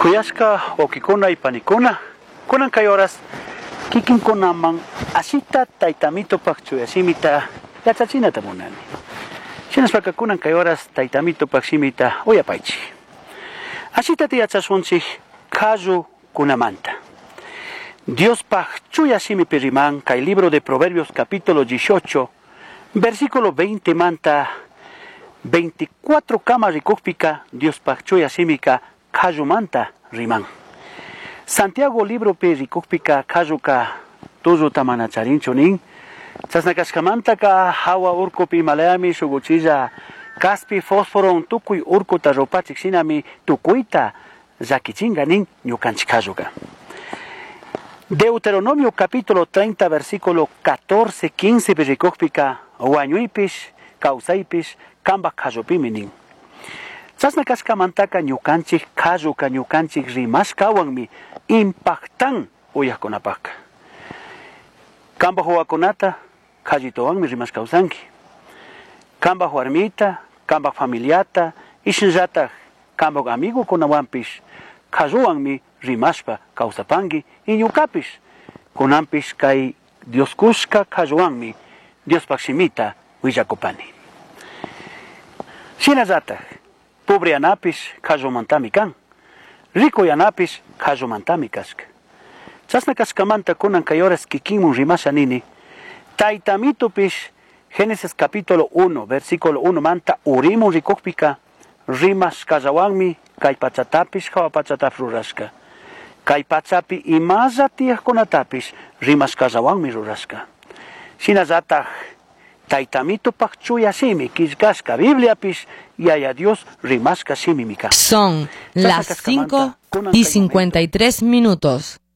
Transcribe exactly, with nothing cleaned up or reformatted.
Kuyashka okikuna y panikuna, kunan kay horas kikin kunaman asita taitamito pakchuyasimita yachachinata munani. Chinas paka kunan kay horas taitamito paksimita oyapaichi. Asita tiyachasunchik kazu kunamanta. Dios pakchuyasimi periman kay libro de Proverbios capítulo dieciocho, versículo veinte manta veinticuatro kama rikukpika Dios pakchuyasimika kazu manta riman. Santiago libro pe rikukpika kazuka tuzu tamanacharincho nin. Chasnakashkamanta ka hawa urkopi malayami shuguchilla kaspi fósforo tukuy urkuta ropachik sinami tukuyta zakichinga nin ñukanchik kazuka. Deuteronomio capítulo treinta versículo catorce quince berikukpika wañuypish kawsaypish kambak kazupimi nin. Chasnakashkamantaka ñukanchik kazuka ñukanchik rimashkawanmi impactan uyakunapaka. Kambak wawakunata kallitowanmi rimashkawsanki. Kambak warmita, kambak familiata, ishinllatak kambak amigo kunawanpish kazuwanmi rimashpa kawsapanki y ñukapish kunanpish kay Dios kushka kazuwanmi Diospak shimita willakupani. Shinallatak pobre anapish kazumantami kan, rico yanapish kazumantami kashka. Chasna kashkamanta kunan kay horas kikinmun rimasha nini, taitamitopish Génesis capítulo uno, versículo uno manta urimun rikukpika, rimash kazawanmi kay pachatapish hawa pachatap rurashka. Kay pachapi imaza tiyahkunatapish rimash kazawanmi rurashka. Shinallatak taitamito pakchuyasimi kishkashka Bibliapish yaya Dios rimashka shimi mika. Son las cinco y cincuenta y tres minutos.